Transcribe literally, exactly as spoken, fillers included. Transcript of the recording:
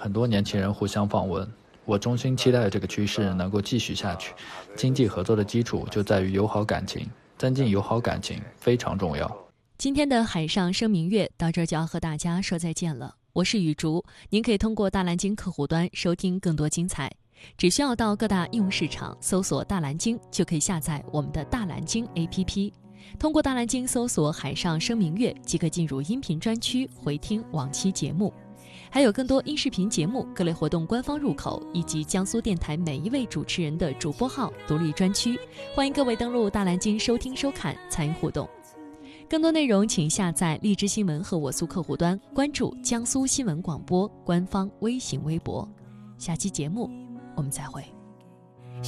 很多年轻人互相访问。我衷心期待这个趋势能够继续下去。经济合作的基础就在于友好感情，增进友好感情非常重要。 今天的海上声明月到这儿就要和大家说再见了。我是雨竹，您可以通过大蓝鲸客户端收听更多精彩，只需要到各大应用市场搜索大蓝鲸，就可以下载我们的大蓝鲸 A P P。通过大蓝鲸搜索海上声明月，即可进入音频专区回听往期节目。还有更多音视频节目、各类活动官方入口，以及江苏电台每一位主持人的主播号独立专区，欢迎各位登录大蓝鲸收听收看，参与互动。更多内容请下载荔枝新闻和我苏客户端，关注江苏新闻广播官方微信微博。下期节目我们再会。